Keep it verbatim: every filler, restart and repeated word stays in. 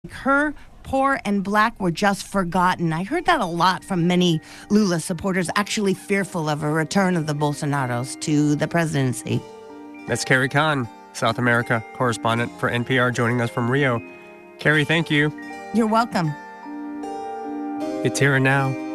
her poor and black were just forgotten. I heard that a lot from many Lula supporters, actually fearful of a return of the Bolsonaros to the presidency. That's Carrie Kahn, South America correspondent for N P R, joining us from Rio. Carrie, thank you. You're welcome. It's here and now.